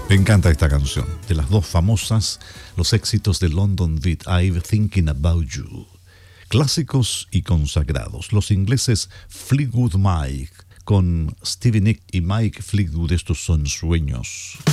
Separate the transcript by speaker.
Speaker 1: Me encanta esta canción. De las dos famosas, los éxitos de London Beat, I've Thinking About You. Clásicos y consagrados. Los ingleses Fleetwood Mac con Stevie Nicks y Mike Fleetwood, estos son sueños.